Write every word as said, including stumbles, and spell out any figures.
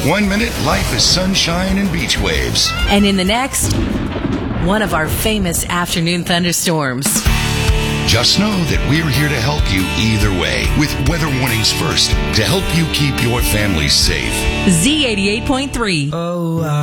One minute, life is sunshine and beach waves. And in the next, one of our famous afternoon thunderstorms. Just know that we're here to help you either way with Weather Warnings First to help you keep your family safe. Z eighty-eight point three. Oh,